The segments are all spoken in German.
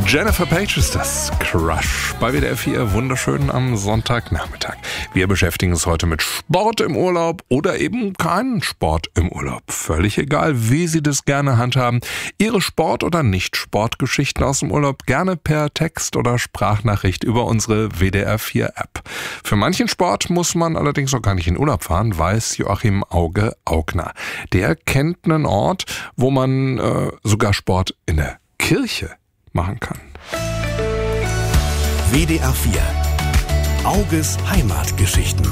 Jennifer Page ist das. Crush bei WDR 4. Wunderschön am Sonntagnachmittag. Wir beschäftigen uns heute mit Sport im Urlaub oder eben keinen Sport im Urlaub. Völlig egal, wie Sie das gerne handhaben. Ihre Sport- oder Nicht-Sportgeschichten aus dem Urlaub gerne per Text oder Sprachnachricht über unsere WDR 4 App. Für manchen Sport muss man allerdings auch gar nicht in Urlaub fahren, weiß Joachim Auge-Augner. Der kennt einen Ort, wo man sogar Sport in der Kirche machen kann. WDR 4. Auges Heimatgeschichten.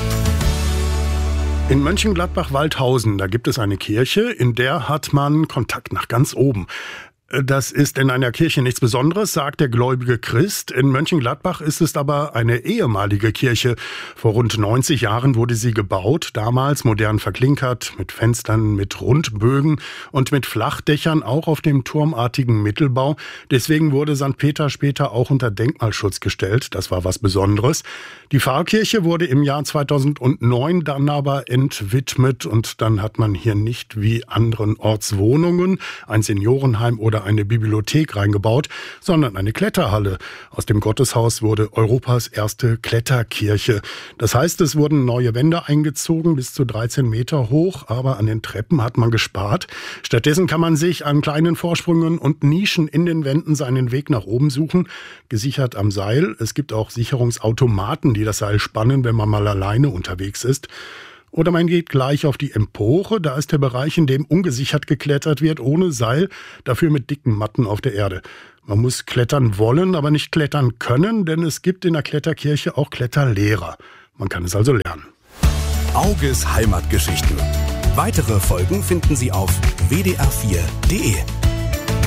In Mönchengladbach-Waldhausen, da gibt es eine Kirche, in der hat man Kontakt nach ganz oben. Das ist in einer Kirche nichts Besonderes, sagt der gläubige Christ. In Mönchengladbach ist es aber eine ehemalige Kirche. Vor rund 90 Jahren wurde sie gebaut, damals modern verklinkert, mit Fenstern, mit Rundbögen und mit Flachdächern, auch auf dem turmartigen Mittelbau. Deswegen wurde St. Peter später auch unter Denkmalschutz gestellt. Das war was Besonderes. Die Pfarrkirche wurde im Jahr 2009 dann aber entwidmet und dann hat man hier nicht wie anderen Ortswohnungen, ein Seniorenheim oder eine Bibliothek reingebaut, sondern eine Kletterhalle. Aus dem Gotteshaus wurde Europas erste Kletterkirche. Das heißt, es wurden neue Wände eingezogen, bis zu 13 Meter hoch, aber an den Treppen hat man gespart. Stattdessen kann man sich an kleinen Vorsprüngen und Nischen in den Wänden seinen Weg nach oben suchen, gesichert am Seil. Es gibt auch Sicherungsautomaten, die das Seil spannen, wenn man mal alleine unterwegs ist. Oder man geht gleich auf die Empore, da ist der Bereich, in dem ungesichert geklettert wird, ohne Seil, dafür mit dicken Matten auf der Erde. Man muss klettern wollen, aber nicht klettern können, denn es gibt in der Kletterkirche auch Kletterlehrer. Man kann es also lernen. Auges Heimatgeschichten. Weitere Folgen finden Sie auf wdr4.de.